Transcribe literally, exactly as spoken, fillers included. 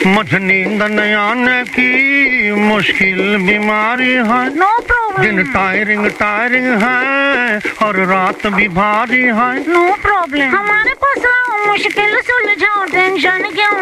मुझे नींद न आने की मुश्किल बीमारी है। No problem. दिन टायरिंग टायरिंग है और रात भी भारी है। No problem. हमारे पास आओ, मुश्किल सुलझाओ, टेंशन क्यों